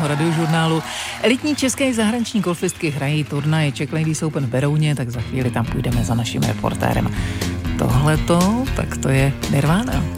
ranního radiožurnálu. Elitní české zahraniční golfistky hrají turnaj Czech Ladies Open v Berouně, tak za chvíli tam půjdeme za naším reportérem. Tohleto, tak to je Nirvana.